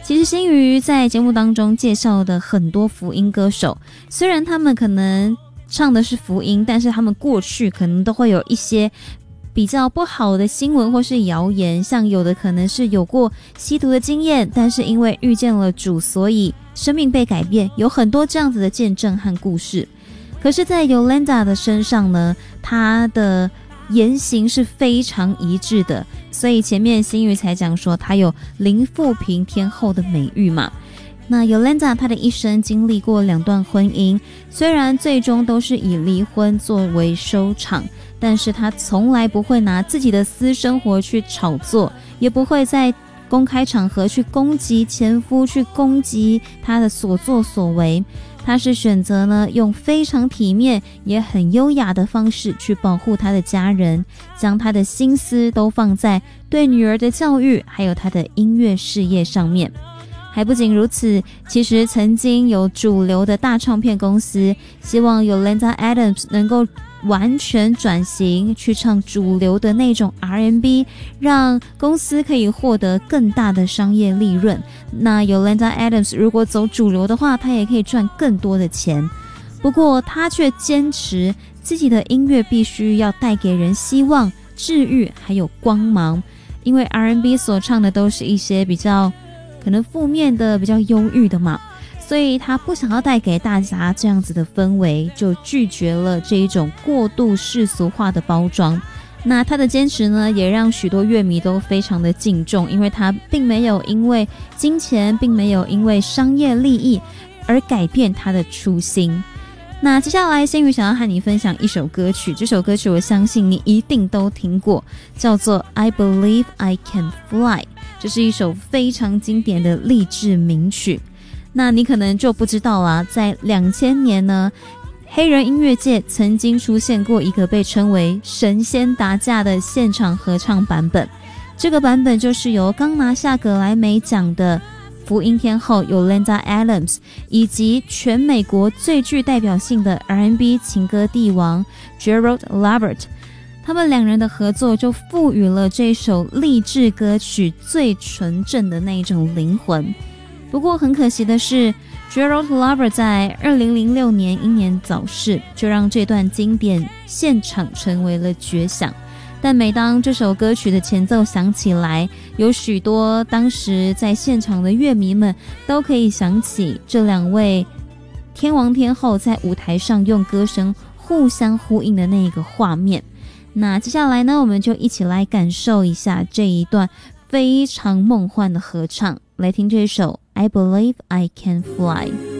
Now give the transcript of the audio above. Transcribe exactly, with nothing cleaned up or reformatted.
其实新宇在节目当中介绍的很多福音歌手，虽然他们可能唱的是福音，但是他们过去可能都会有一些比较不好的新闻或是谣言，像有的可能是有过吸毒的经验，但是因为遇见了主，所以生命被改变，有很多这样子的见证和故事。可是在 Yolanda 的身上呢，她的言行是非常一致的，所以前面新宇才讲说她有零负评天后的美誉嘛。那 Yolanda 她的一生经历过两段婚姻，虽然最终都是以离婚作为收场，但是她从来不会拿自己的私生活去炒作，也不会在公开场合去攻击前夫，去攻击她的所作所为。她是选择呢用非常体面也很优雅的方式去保护她的家人，将她的心思都放在对女儿的教育还有她的音乐事业上面。还不仅如此，其实曾经有主流的大唱片公司希望 Yolanda Adams 能够完全转型去唱主流的那种 R and B， 让公司可以获得更大的商业利润。那 Yolanda Adams 如果走主流的话，她也可以赚更多的钱。不过她却坚持自己的音乐必须要带给人希望、治愈还有光芒，因为 R and B 所唱的都是一些比较可能负面的、比较忧郁的嘛，所以他不想要带给大家这样子的氛围，就拒绝了这一种过度世俗化的包装。那他的坚持呢，也让许多乐迷都非常的敬重，因为他并没有因为金钱，并没有因为商业利益而改变他的初心。那接下来新宇想要和你分享一首歌曲，这首歌曲我相信你一定都听过，叫做 I Believe I Can Fly， 这是一首非常经典的励志名曲。那你可能就不知道啦，在两千年呢，黑人音乐界曾经出现过一个被称为神仙打架的现场合唱版本，这个版本就是由刚拿下格莱美奖的福音天后 Yolanda Adams 以及全美国最具代表性的 R and B 情歌帝王 Gerald Levert， 他们两人的合作就赋予了这首励志歌曲最纯正的那种灵魂。不过很可惜的是， Gerald Levert 在二零零六年英年早逝，就让这段经典现场成为了绝响。但每当这首歌曲的前奏响起来，有许多当时在现场的乐迷们都可以想起这两位天王天后在舞台上用歌声互相呼应的那个画面。那接下来呢，我们就一起来感受一下这一段非常梦幻的合唱，来听这首 I Believe I Can Fly。